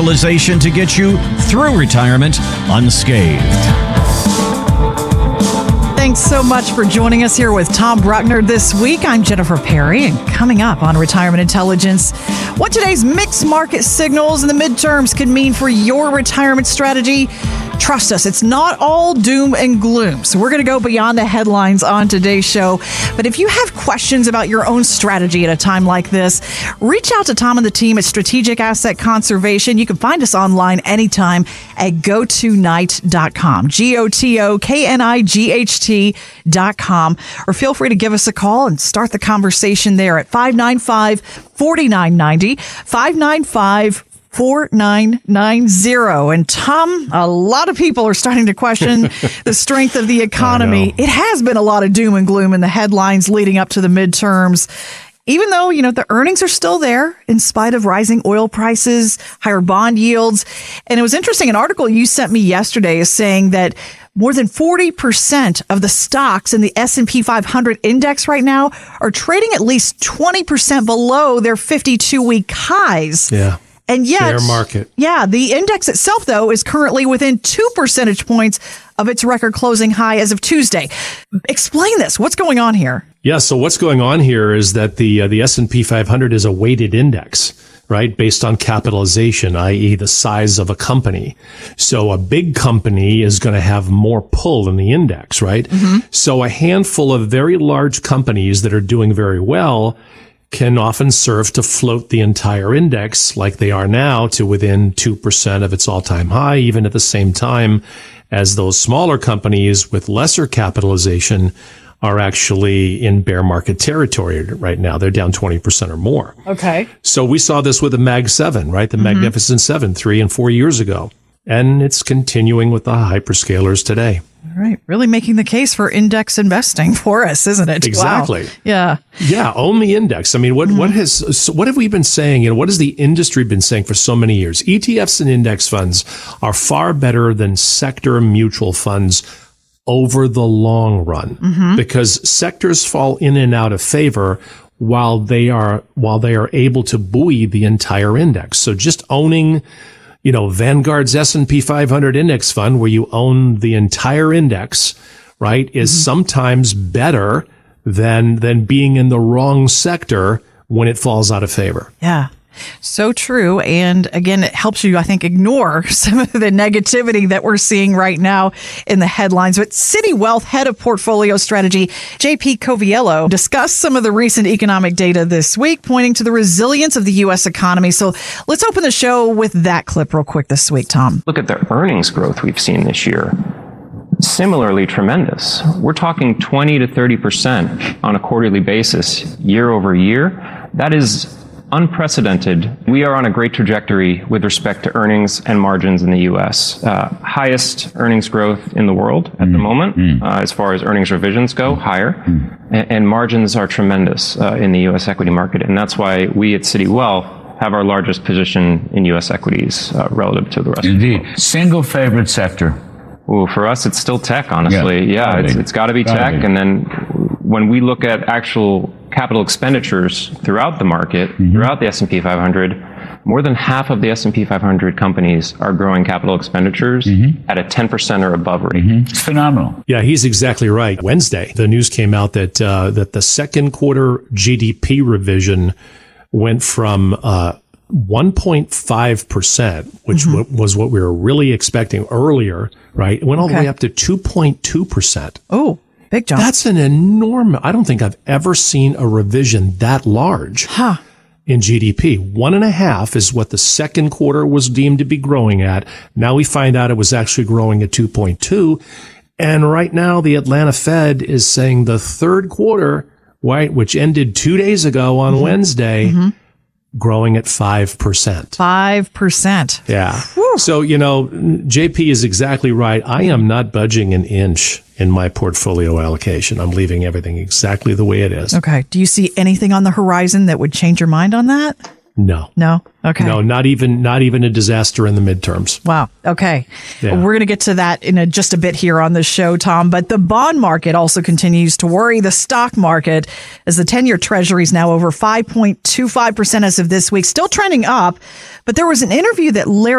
capitalization to get you through retirement unscathed. Thanks so much for joining us here with Tom Bruckner this week. I'm Jennifer Perry, and coming up on Retirement Intelligence, what today's mixed market signals in the midterms could mean for your retirement strategy. Trust us, it's not all doom and gloom. So we're going to go beyond the headlines on today's show. But if you have questions about your own strategy at a time like this, reach out to Tom and the team at Strategic Asset Conservation. You can find us online anytime at gotonight.com, GOTOKNIGHT.com, or feel free to give us a call and start the conversation there at 595-4990, 595-4990. And Tom, a lot of people are starting to question the strength of the economy. It has been a lot of doom and gloom in the headlines leading up to the midterms. Even though, the earnings are still there in spite of rising oil prices, higher bond yields. And it was interesting. An article you sent me yesterday is saying that more than 40% of the stocks in the S&P 500 index right now are trading at least 20% below their 52-week highs. Yeah. And yet, fair market. Yeah, the index itself, though, is currently within 2 percentage points of its record closing high as of Tuesday. Explain this. What's going on here? Yeah, so what's going on here is that the S&P 500 is a weighted index, right, based on capitalization, i.e. the size of a company. So a big company is going to have more pull in the index, right? Mm-hmm. So a handful of very large companies that are doing very well can often serve to float the entire index like they are now to within 2% of its all-time high, even at the same time as those smaller companies with lesser capitalization are actually in bear market territory right now. They're down 20% or more. Okay. So we saw this with the Mag 7, right? The Magnificent 7, 3 and 4 years ago. And it's continuing with the hyperscalers today. All right. Really making the case for index investing for us, isn't it? Exactly. Wow. Yeah. Yeah. Own the index. I mean, what have we been saying? What has the industry been saying for so many years? ETFs and index funds are far better than sector mutual funds over the long run because sectors fall in and out of favor while they are able to buoy the entire index. So just owning Vanguard's S&P 500 index fund where you own the entire index, right, is sometimes better than being in the wrong sector when it falls out of favor. Yeah. So true. And again, it helps you, I think, ignore some of the negativity that we're seeing right now in the headlines. But Citi Wealth Head of Portfolio Strategy, JP Coviello, discussed some of the recent economic data this week, pointing to the resilience of the U.S. economy. So let's open the show with that clip real quick this week, Tom. Look at the earnings growth we've seen this year. Similarly tremendous. We're talking 20 to 30% on a quarterly basis year over year. That is unprecedented. We are on a great trajectory with respect to earnings and margins in the U.S. Highest earnings growth in the world at the moment, as far as earnings revisions go, higher. And margins are tremendous in the U.S. equity market. And that's why we at Citi Wealth have our largest position in U.S. equities relative to the rest of the world. Indeed. Single favorite sector? Ooh, for us, it's still tech, honestly. Yeah, it's got to be tech. And then when we look at actual capital expenditures throughout the market, throughout the S&P 500, more than half of the S&P 500 companies are growing capital expenditures at a 10% or above rate. It's phenomenal. Yeah, he's exactly right. Wednesday, the news came out that the second quarter GDP revision went from 1.5%, which was what we were really expecting earlier, right? It went all the way up to 2.2%. Oh, big jump. That's an enormous, I don't think I've ever seen a revision that large in GDP. 1.5 is what the second quarter was deemed to be growing at. Now we find out it was actually growing at 2.2. And right now the Atlanta Fed is saying the third quarter, right, which ended 2 days ago on Wednesday, growing at 5%. 5%. Yeah. Whew. So, JP is exactly right. I am not budging an inch in my portfolio allocation. I'm leaving everything exactly the way it is. Okay. Do you see anything on the horizon that would change your mind on that? No. No? Okay. No, not even a disaster in the midterms. Wow. Okay. Yeah. We're going to get to that in just a bit here on the show, Tom. But the bond market also continues to worry the stock market as the 10-year Treasury is now over 5.25% as of this week, still trending up. But there was an interview that Larry